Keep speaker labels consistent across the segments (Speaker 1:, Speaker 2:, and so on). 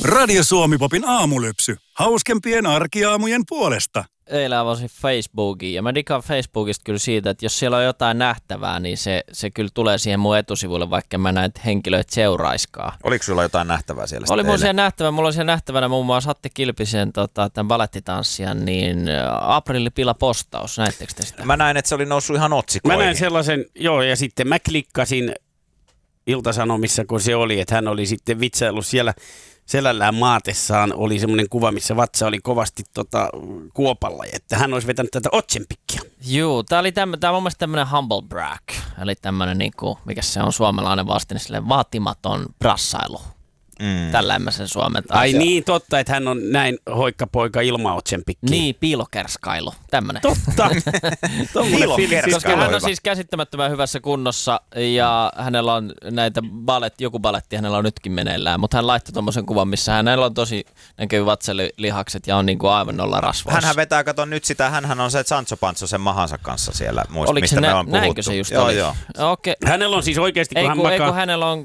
Speaker 1: Radio Suomi-popin aamulypsy. Hauskempien arkiaamujen puolesta.
Speaker 2: Eilen avasin Facebookin ja mä digaan Facebookista kyllä siitä, että jos siellä on jotain nähtävää, niin se kyllä tulee siihen mun etusivulle, vaikka mä näitä henkilöitä seuraiskaan.
Speaker 3: Oliko sulla jotain nähtävää siellä?
Speaker 2: Oli mulla siellä nähtävää. Mulla oli siellä nähtävänä muun muassa Atte Kilpisen tämän balettitanssijan, niin aprillipila-postaus. Näittekö te sitä?
Speaker 3: Mä näin, että se oli noussut ihan otsikoihin.
Speaker 4: Mä näin sellaisen, joo, ja sitten mä klikkasin Ilta-Sanomissa, kun se oli, että hän oli sitten vitsaillut siellä selällään maatessaan, oli semmoinen kuva, missä vatsa oli kovasti kuopalla, että hän olisi vetänyt tätä otsenpikkiä.
Speaker 2: Juu, tää on mun mielestä tämmönen humble brag, eli tämmönen niinku, mikä se on suomalainen vastine, silleen vaatimaton brassailu. Tällä en mä sen suomentaa.
Speaker 4: Ai niin, totta, että hän on näin hoikkapoika ilman otsenpikkiä.
Speaker 2: Niin, piilokerskailu, tämmönen.
Speaker 4: Totta.
Speaker 2: Koska hän on siis käsittämättömän hyvässä kunnossa ja hänellä on näitä joku baletti hänellä on nytkin meneillään, mutta hän laittoi tommosen kuvan, missä hänellä on tosi näkyy vatsalihakset ja on niinku aivan nolla rasvoissa.
Speaker 3: Hänhän vetää, kato nyt sitä, hänhän on se Sancho Panzo sen mahansa kanssa siellä,
Speaker 2: oliko
Speaker 3: mistä
Speaker 2: se
Speaker 3: me on puhuttu.
Speaker 2: Näinkö se just oli?
Speaker 3: Joo.
Speaker 2: Okay.
Speaker 4: Hänellä on siis oikeasti, kun hän makaa...
Speaker 2: Eikö hänellä on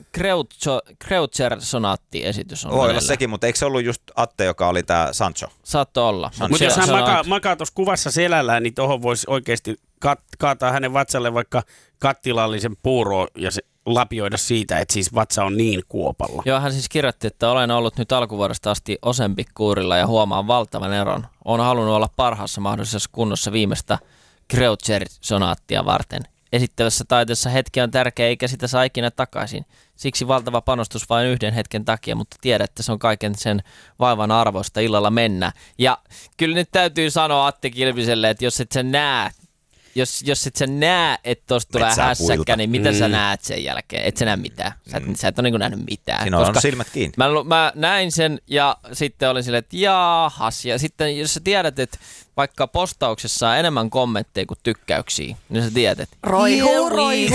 Speaker 2: Kreutzer-sonaatti-esitys on
Speaker 3: voi olla
Speaker 2: meneillään.
Speaker 3: sekin, mutta eikö se ollut just Atte, joka oli tää Sancho?
Speaker 2: Saattoi olla.
Speaker 4: Mutta jos hän makaa tuossa kuvassa selällään, niin tuohon voisi oikeasti kaataa hänen vatsalle vaikka kattilallisen puuroa ja se lapioida siitä, että siis vatsa on niin kuopalla.
Speaker 2: Joo, hän siis kirjoitti, että olen ollut nyt alkuvuodesta asti Ozempic-kuurilla ja huomaan valtavan eron. Olen halunnut olla parhaassa mahdollisessa kunnossa viimeistä Kreutzer-sonaattia varten. Esittävässä taiteessa hetki on tärkeä, eikä sitä saa ikinä takaisin. Siksi valtava panostus vain yhden hetken takia, mutta tiedät, että se on kaiken sen vaivan arvoista illalla mennä. Ja kyllä nyt täytyy sanoa Atte Kilpiselle, että jos et sä näe, jos et sä näe, että tosta tulee hässäkkä, niin mitä sä näet sen jälkeen? Et sä näe mitään. Sä et ole niin nähnyt mitään.
Speaker 3: Siinä on silmät kiinni.
Speaker 2: Mä näin sen ja sitten olin silleen, että jaahas. Ja sitten jos sä tiedät, että vaikka postauksessa on enemmän kommentteja kuin tykkäyksiä, niin sä tiedät, että
Speaker 5: roihu.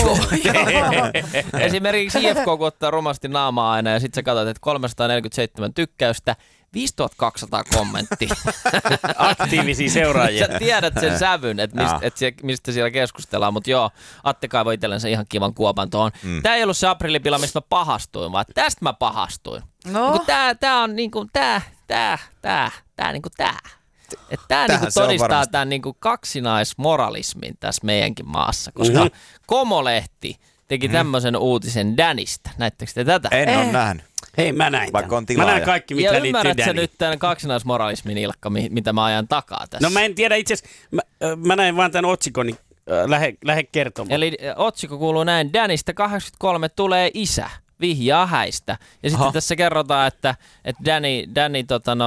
Speaker 2: Esimerkiksi IFK kun ottaa rumasti naamaa aina ja sitten sä katsot, että 347 tykkäystä, 5200 kommenttia.
Speaker 4: Aktiivisia seuraajia.
Speaker 2: Sä tiedät sen sävyn, että mistä siellä keskustellaan, mutta joo, Atte kaivoi itsellensä ihan kivan kuopan tuohon. Tää ei ollut se aprillipila, mistä mä pahastuin, vaan tästä mä pahastuin.
Speaker 5: No.
Speaker 2: Niin tää on niinku tää. Että tää niinku todistaa tämän niinku kaksinaismoralismin tässä meidänkin maassa, koska Komolehti teki tämmöisen uutisen Danista. Näittekö te tätä?
Speaker 3: En ole nähnyt.
Speaker 4: Hei, mä näin.
Speaker 3: Vaikka on
Speaker 4: mä näin kaikki, mitä liittyy
Speaker 2: ymmärrät sä
Speaker 4: Daniin.
Speaker 2: nyt tämän kaksinaismoralismin, Ilkka, mitä mä ajan takaa tässä?
Speaker 4: No mä en tiedä itse asiassa, mä näin vaan tämän otsikon, niin lähde kertomaan.
Speaker 2: Eli otsikko kuuluu näin, Danista 83 tulee isä, vihjaa häistä. Ja sitten tässä kerrotaan, että Danny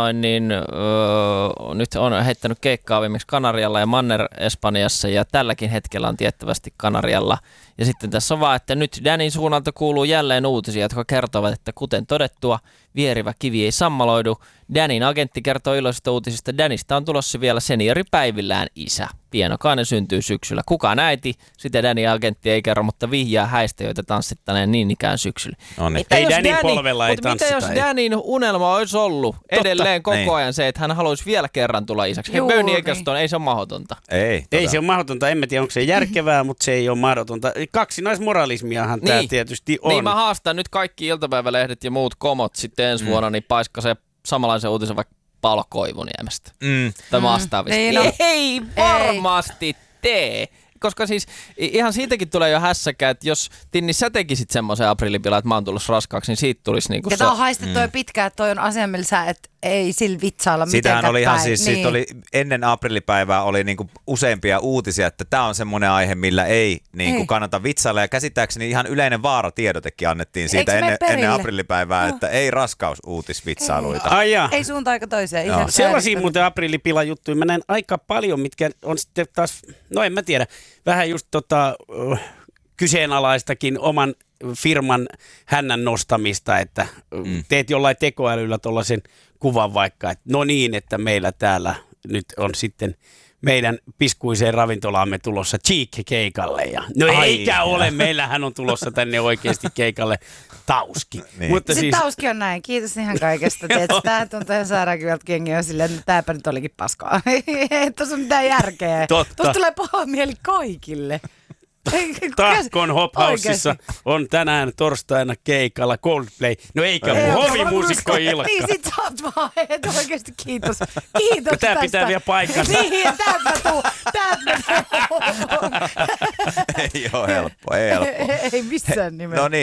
Speaker 2: nyt on heittänyt keikkaa viimeksi Kanarialla ja Manner-Espanjassa ja tälläkin hetkellä on tiettävästi Kanarialla. Ja sitten tässä on vaan, että nyt Danin suunnalta kuuluu jälleen uutisia, jotka kertovat, että kuten todettua, vierivä kivi ei sammaloidu. Danin agentti kertoo iloisista uutisista. Danista on tulossa vielä senioripäivillään isä. Pienokainen syntyy syksyllä. Kukaan äiti, sitä Danin agentti ei kerro, mutta vihjaa häistä, joita tanssittaneen niin ikään syksyllä.
Speaker 4: Ei Danin polvella ei tanssita.
Speaker 2: Mitä jos Danin unelma olisi ollut edelleen koko ajan se, että hän haluaisi vielä kerran tulla isäksi? Bernie Ecclestone, ei se ole mahdotonta.
Speaker 4: Ei se ole mahdotonta. En tiedä, onko se järkevää, mutta se ei ole mahdotonta. Kaksinaismoralismiahan tämä tietysti on.
Speaker 2: Niin mä haastan nyt kaikki iltapäivälehdet ja muut komot sitten ensi vuonna, niin paiskasee samanlaisen uutisen vaikka Paolo Koivuniemestä. Tai vastaavista. Ei varmasti tee. Koska siis ihan siitäkin tulee jo hässäkään, että jos Tinni sä tekisit semmoisen aprillipila, että mä oon tullut raskaaksi, niin siitä tulisi niinku...
Speaker 5: Ja tää on haistettu jo pitkään, että toi on asia, millä sä et ei sillä vitsailla mitenkään
Speaker 3: Siitähän oli ihan
Speaker 5: päin.
Speaker 3: siis, siitä oli ennen aprillipäivää oli niinku useampia uutisia, että tämä on semmoinen aihe, millä ei niinku kannata vitsailla. Ja käsittääkseni ihan yleinen vaaratiedotekin annettiin siitä ennen aprillipäivää, että ei raskausuutisvitsailuita.
Speaker 5: Ei suuntaan eikä toiseen.
Speaker 4: Sellaisia muuten aprillipila-juttuja mä näen aika paljon, mitkä on sitten taas, no en mä tiedä, vähän just kyseenalaistakin oman firman hännän nostamista, että teet jollain tekoälyllä tuollaisen kuvan vaikka, että no niin, että meillä täällä nyt on sitten meidän piskuiseen ravintolaamme tulossa Cheek-keikalle. Ja no eikä ole, meillähän on tulossa tänne oikeasti keikalle Tauski.
Speaker 3: Niin.
Speaker 5: Mutta siis... Tauski on näin, kiitos ihan kaikesta. Tämä tuntuu ihan sairaankin vielä kengiä silleen, että tämäpä nyt olikin paskaa. Ei tuossa ole mitään järkeä.
Speaker 4: Totta.
Speaker 5: Tuossa tulee paha mieli kaikille.
Speaker 4: Tahkon Hop Houseissa on tänään torstaina keikalla Coldplay. No eikä hovimuusikkoilta.
Speaker 5: Niin sit sä oot vaan, että oikeesti kiitos. Kiitos
Speaker 4: tää
Speaker 5: tästä.
Speaker 4: pitää vielä paikkansa.
Speaker 5: Niin, täältä mä tuun.
Speaker 3: Ei oo helppo, ei helppo.
Speaker 5: Ei missään nimessä.
Speaker 3: No niin.